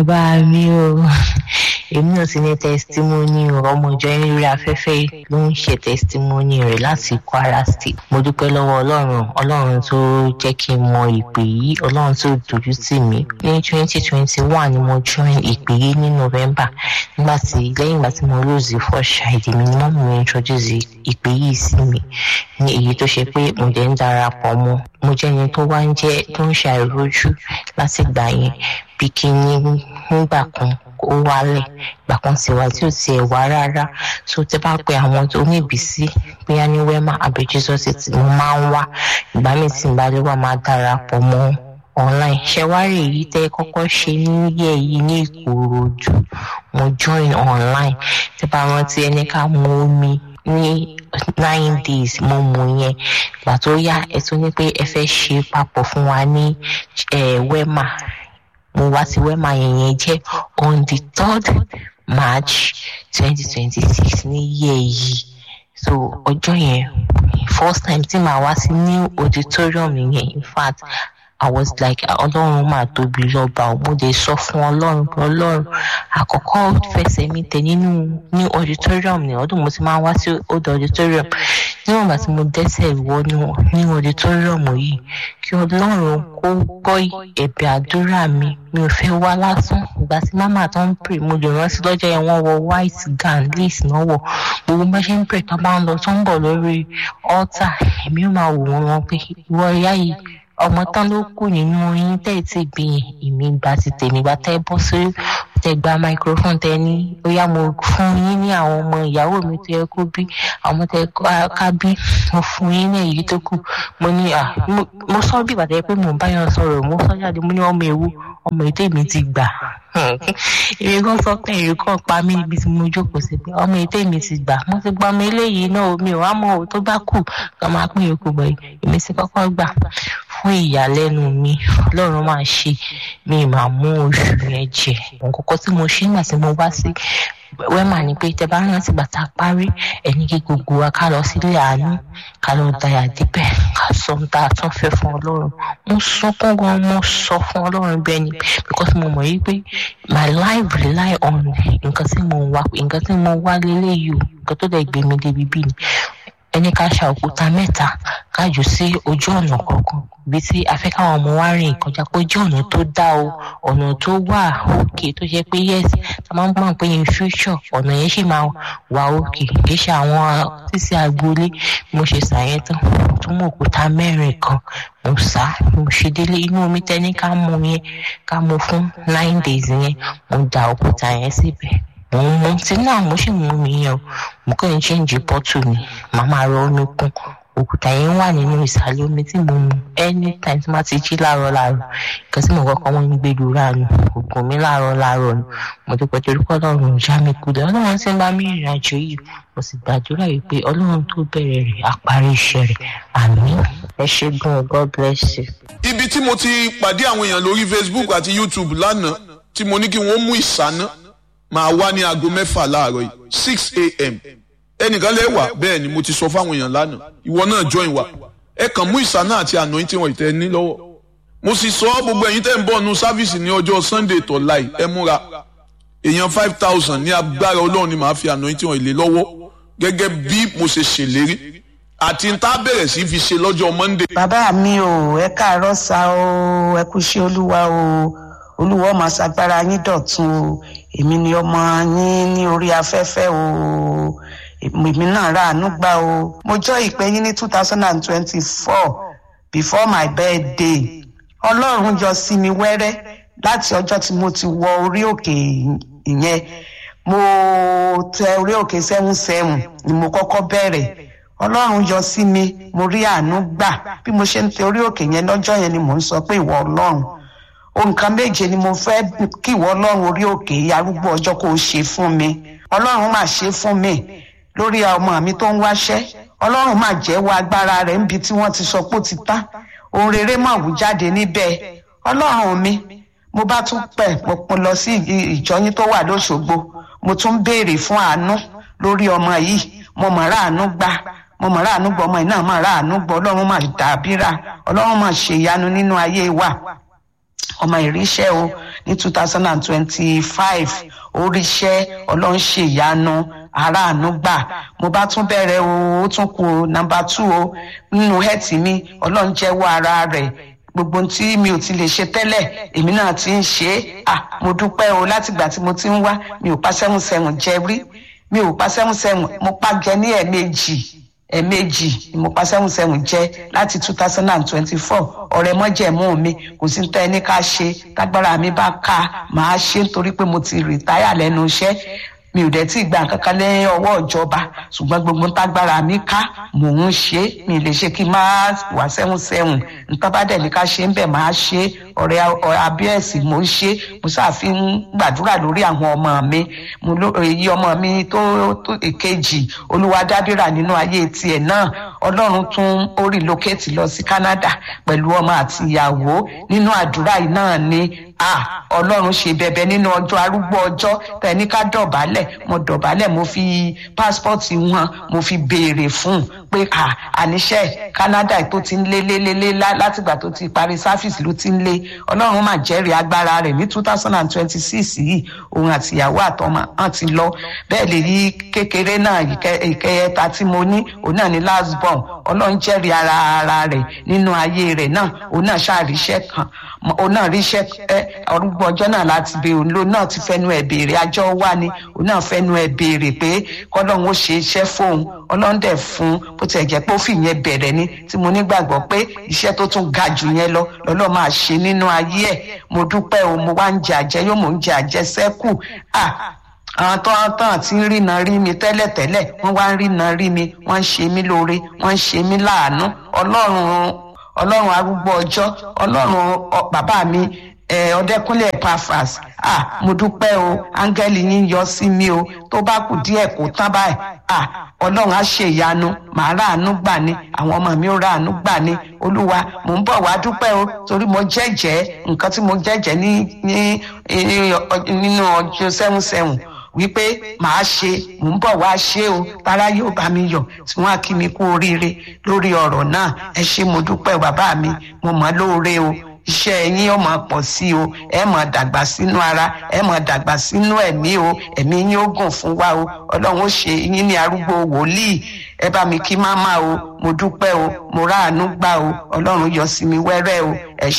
Bá mi o, èmi náà ti ní testimony ọmọ ìjọ yín lórí afẹ́fẹ́ ló ń ṣe testimony rẹ̀ láti Kwara State. Mo dúpẹ́ lọ́wọ́ Ọlọ́run tó jẹ́ kí n mọ ìpè yìí, Ọlọ́run tó dojú tì mí. Ní 2021 ni mo join ìpè yìí ní November. Lẹ́yìn ìgbà tí mo lose first child mi ni mọ́mí mi introduce ìpè yìí sí mi. Ní èyí tó ṣe pé mo dẹ̀ ń darapọ̀ mọ́. Mo jẹ́ ẹni tó ń ṣe àìrójú láti gbà yẹn. Bí kíní nígbà kan ó wálẹ̀, ìgbà kan sì wá tí ò tiẹ̀ wá rárá. So tẹ́ bá pe àwọn tó ní ìbísí bóyá ní Wema àbí Jesus City mo máa ń wá. Ìgbà míì tí n bá lè wá máa darapọ̀ mọ́ online. Ṣẹ̀wárí èyí tẹ́ kọ́kọ́ ṣe ní yẹ̀ yìí ní Ìkòròdú, mo join online. Tẹ́ bá rántí ẹni ká mu omi ní 9 days mo mú yẹn. Ìgbà tó yá ẹ tún ní pé ẹ fẹ́ ṣe papọ̀ fún wa ní Wema. Mo wá sí Wema yẹn jẹ́ on the 3rd March 2026 ní year yìí. So ọjọ́ yẹn first time tí màá wá sí new auditorium yẹn, in fact I was like Ọlọ́run máa tóbi lọ́ba. Mo dé sọ fún Ọlọ́run àkọ́kọ́ fẹsẹ̀ mi tẹ̀ nínú new auditorium ní ọdún mo ti máa wá sí old auditorium. Níwọ̀n ìgbà tí mo dẹ́sẹ̀ wọnú new auditorium yìí, kí Ọlọ́run kó gbọ́ ẹ̀bẹ̀ àdúrà mi. Mi ò fẹ́ wá lásán. Ìgbà tí màmá tó ń pray, mo lè rántí lọ́jọ́ yẹn wọ́n wọ white gown lace náà wọ̀. Gbogbo bá ṣe ń pray tó bá ń lọ tó ń bọ̀ lórí altar, èmi ò máa wò wọ́n pé ìwọ ìyá yìí ọmọ tán ló kù nínú yín tẹ́ ti bí èmi gba ti tèmi gba tẹ́ bọ́ sí tẹ́ gba microphone tẹ́ ní ó yá mo fún yín ní àwọn ọmọ ìyàwó mi tó yẹ kó bí àwọn tẹ́ ká bí mo fún yín ní èyí tó kù. Mo ní mo sọ bí ìbàdàn pé mo ń báyọ̀ sọ̀rọ̀, mo sọ jáde mo ní ọmọ ewu ọmọ ètè mi ti gbà. Èmi kan sọ pé èrè kan pa mí níbi tí mo jókòó sí pé ọmọ ètè mi ti gbà. Mo ti gba ọmọ eléyìí náà omi ò wá mọ ò tó bá kù kí wọ́n máa pín yòókù bọ̀ èmi ti kọ́kọ́ gbà. Fún ìyàlẹ́nu mi Ọlọ́run máa ṣe mi máa mú oṣù yẹn jẹ. Nǹkan tí mo ṣe nígbà tí mo wá sí Wema ni pé tẹ́ bá rántí bàtà parí ẹni kí gbogbo wa ká lọ sílé àánú ká lọ dayà díbẹ̀ ká sọ ohun tá a tún fẹ́ fún Ọlọ́run. Mo sọkún gan, mo sọ fún Ọlọ́run bẹ́ẹ̀ ni because mo mọ̀ yí pé my life rely on nǹkan tí mo wá lélẹ́yìí o, nǹkan tó dẹ̀ gbé mi débi bí ni. Ẹni ká ṣa òkúta mẹ́ta ká jù sí ojú ọ̀nà kọ̀ọ̀kan bí tí a fẹ́ káwọn ọmọ wa rìn kọjá pé ojú ọ̀nà tó dá o, ọ̀nà tó wà òkè tó jẹ́ pé yes ta máa ń gbọ́n pé in future ọ̀nà yẹn ṣì máa wà òkè kì í ṣe àwọn títí agboolé. Mo ṣe ṣàyẹn tán tó mú òkúta mẹ́rin kan mo sá mo ṣe délé inú omi tẹ́ni ká mú yẹn ká mú fún 9 days yẹn mo da òkúta yẹn síbẹ̀. Mo ti náà mo ṣì mú mi yẹn o, mo kàn ń change bottle mi màá máa rọ omi kún. Òkúta yẹn wà nínú ìsàlẹ̀ omi tí mo mu anytime tí màá ti jí láàárọ̀ nǹkan tí mo kọ́kọ́ wọ́n ń gbé lura nù ògùn mi láàárọ̀ nù. Mo dúpẹ́ torí pé Ọlọ́run já mi kulẹ̀. Ọlọ́run ti ń bá mi rìnrìn àjò yìí mo sì gbàdúrà yìí pé Ọlọ́run tó bẹ̀rẹ̀ rẹ̀ á parí iṣẹ́ rẹ̀. Àmín. Ẹ ṣé gan, God bless you. Ibi tí mo ti pàdé àwọn èèyàn lórí Facebook àti YouTube lánàá tí mo ní kí wọ́n mú ìsáná máa wá ní aago 6 láàárọ̀ yìí 6 a.m. ẹnìkan lè wà bẹ́ẹ̀ ni mo ti sọ fáwọn èèyàn lánàá ìwọ náà join wa ẹ kàn mú ìsáná àti anointing wọn ìtẹ́ ní lọ́wọ́. Mo sì sọ gbogbo ẹ̀yin tẹ́ ń bọ̀ nu sáfíìsì ní ọjọ́ Sunday tó láì ẹ múra èèyàn 5,000 ní agbára Ọlọ́run ni màá fi anointing wọn ìlé lọ́wọ́ gẹ́gẹ́ bí mo ṣe ṣèlérí àti ń tá bẹ̀rẹ̀ sí fi ṣe lọ́jọ́ Monday. Bàbá mi o ẹ káàárọ̀ sá o ẹ kú iṣẹ́ Olúwa o Olúwa máa ṣagbára yín dọ̀tun o èmi ni ọmọ yín ní orí afẹ́fẹ́ o èmi náà ráàánú gbà o. Mo jọ ìpè yín ní 2024 before my birthday. Ọlọ́run yọ sí mi wẹ́rẹ́ láti ọjọ́ tí mo ti wọ orí òkè ìyẹn. Mo tẹ orí òkè 77 ni mo kọ́kọ́ bẹ̀rẹ̀. Ọlọ́run yọ sí mi mo rí àánú gbà bí mo ṣe ń tẹ orí òkè yẹn lọ́jọ́ yẹn ni mò ń sọ pé ìwọ Ọlọ́run nǹkan méje ni mo fẹ́ kí ìwọ Ọlọ́run orí òkè arúgbó ọjọ́ kó o ṣe fún mi. Ọlọ́run máa ṣe fún mi lórí ọmọ mi tó ń wáṣẹ́. Ọlọ́run máa jẹ́wọ́ agbára rẹ̀ níbi tí wọ́n ti sọ pé ó ti tán. Ohun rere máa wù jáde níbẹ̀. Ọlọ́run mi mo bá tún mo lọ sí ìjọ yín tó wà lóṣogbo mo tún béèrè fún àánú lórí ọmọ yìí mo mọ̀ ráàánú gbà ọmọ yìí náà máa ráàánú gbọ́. Ọlọ́run máa dàbíra Ọlọ́run máa ṣèyanu nínú ayé wa. ọmọ ìríṣẹ́ o ní 2025 oríṣẹ́ ọlọ́run ṣe ìyanu aráàánú gbà. mo bá tún bẹ̀rẹ̀ o ó tún kù o number 2 o nínú hẹ́ẹ̀tì mi ọlọ́run jẹ́wọ́ ara rẹ̀ gbogbo tí mi ò ti lè ṣe tẹ́lẹ̀ èmi náà ti ń ṣe é. mo dúpẹ́ o látìgbà tí mo ti ń wá mi ò pa 7-7 jẹ rí, mi ò pa 7-7, mo pa jẹ ní ẹ̀ẹ̀mejì mo pa 7-7 jẹ láti 2024. ọ̀rẹ́ mọ́jẹ̀mú mi kò sí tẹ́ ní ká ṣe tágbára mi bá ká máa ṣe nítorí pé mo ti rìtáyà lẹ́nu iṣẹ́. mi ò dẹ̀ tí gba nǹkan kan lẹ́yìn ọwọ́ ìjọba ṣùgbọ́n gbogbo tágbára mi ká mò ń ṣe. mi lè ṣe kí n máa wà 7-7 nǹkan bá dẹ̀ ní ká ṣe ń bẹ̀ máa ṣe. ọ̀rẹ́ abíẹ́sì mo ń ṣe, mo ṣàfihàn gbàdúrà lórí àwọn ọmọ mi. èyí ọmọ mi tó èkejì olúwadábìrà nínú ayé tiẹ̀ náà ọlọ́run tún ó relocate lọ sí Canada pẹ̀lú ọmọ àti ìyàwó. nínú àdúrà yìí náà ni ọlọ́run ṣe bẹ̀bẹ̀ nínú ọjọ́ arúgbó ọjọ́ tẹ̀ní ká dọ̀bálẹ̀ mo dọ̀bálẹ̀ mo fi pásítọ̀tì wọn mo fi béèrè fún pé àníṣe Canada tó ti ń lé látìgbà tó ti parí sáfìsì ló ti ń lé. ọlọ́run mà jẹ́rìí agbára rẹ̀ ní 2026 yìí òun àti ìyàwó àtọmọ hàn ti lọ. bẹ́ẹ̀ lè rí kékeré náà ìkẹyẹta tí mo ní òun náà ní last born ọlọ́run jẹ́rìí ara rẹ̀ nínú ayé rẹ̀ náà òun náà ṣàríṣẹ́ kan òun náà ríṣẹ́ ọrúgbọ ọjọ́ náà láti bẹ òun ló náà ti fẹnu ẹ̀ béèrè àjọ wà ní òun náà fẹnu ẹ̀ béèrè pé kọ́lọ́run ó ṣe iṣẹ́ fóun ọlọ́run dẹ̀ fún bó tiẹ̀ jẹ́ pé ó fi yẹn bẹ̀rẹ̀ ni tí mo nígbàgbọ́ pé iṣẹ́ tó tún ga jù yẹn lọ lọ́lọ́ máa ṣe nínú ayé ẹ̀. mo dúpẹ́ o mo wá ń jẹ àjẹyó mò ń jẹ àjẹsẹ́kù. àwọn tó àti ń rìnà rí mi tẹ́lẹ̀tẹ́lẹ̀ wọ́n wá ń rìnà rí mi wọ́n ń ṣe mí lóore wọ́n ń ṣe mí láàánú. ọlọ́run arúgbó ọjọ́ ọlọ́run bàbá mi ọdẹkùnlé Epaphras mo dúpẹ́ o áńgẹ́lì yín yọ sí mi o tó bá kù díẹ̀ kó tán báyìí ọlọ́run á ṣe ìyanu màá ráàánú gbà ní àwọn ọmọ mi ó ráàánú gbà ní. olúwa mò ń bọ̀ wá dúpẹ́ o torí mo jẹ́jẹ́ nǹkan tí mo jẹ́jẹ́ nínú ọjọ́ 7-7 wípé màá ṣe mò ń bọ̀ wá ṣe o tara yóò bá mi yọ̀ tí wọ́n á kí mi kú oríire lórí ọ̀rọ̀ náà. ẹ ṣé mo dúpẹ́ bàbá mi mo mọ̀ lóore o. iṣẹ́ yín ó máa pọ̀ sí o, ẹ máa dàgbà sínú ara, ẹ máa dàgbà sínú ẹ̀mí o, ẹ̀mí yín ó gùn fún wa o. Ọlọ́run ó ṣe yín ní arúgbó wòlíì. Ẹ bá mi kí máma o, mo dúpẹ́ o, mo ráàánú gbà o, Ọlọ́run yọ sí mi wẹ́rẹ́ o, ẹ